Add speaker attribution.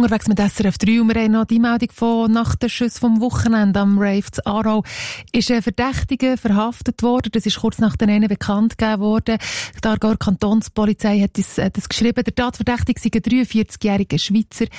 Speaker 1: unterwegs mit SRF 3 und wir haben noch die Meldung von nach den Schüssen vom Wochenende am Rave zu Aarau ist ein Verdächtiger verhaftet worden. Das ist kurz nach den Ende bekannt gegeben worden. Die Aargauer Kantonspolizei hat das geschrieben. Der Tatverdächtige sei ein 43-jähriger Schweizer.